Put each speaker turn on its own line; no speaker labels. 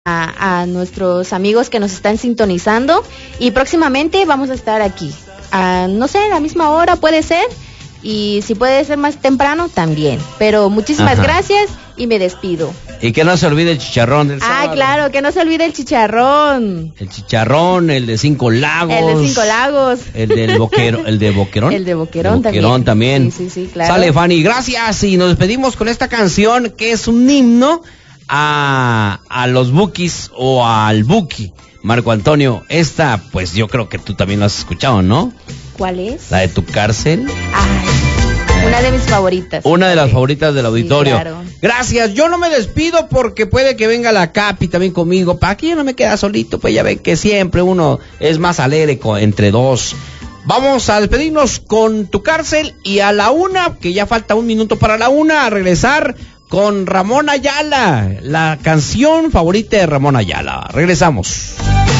a nuestros amigos que nos están sintonizando y próximamente vamos a estar aquí. No sé, a la misma hora puede ser y si puede ser más temprano también. Pero muchísimas gracias y me despido.
Y que no se olvide el chicharrón del sábado.
Claro, que no se olvide el chicharrón.
El chicharrón, el de 5 Lagos.
El de 5 Lagos.
El del Boquerón, el de Boquerón.
El de Boquerón
también.
Sí, claro.
Sale, Fanny, gracias. Y nos despedimos con esta canción que es un himno a los Bukis o al Buki. Marco Antonio, esta pues yo creo que tú también la has escuchado, ¿no?
¿Cuál es?
La de Tu Cárcel.
Una de mis favoritas.
Una de las favoritas del auditorio.
Sí, claro.
Gracias, yo no me despido porque puede que venga la Capi también conmigo. Para que yo no me quede solito, pues ya ven que siempre uno es más alegre entre dos. Vamos a despedirnos con Tu Cárcel y a la 1, que ya falta 1 minuto para la 1, a regresar con Ramón Ayala, la canción favorita de Ramón Ayala. Regresamos.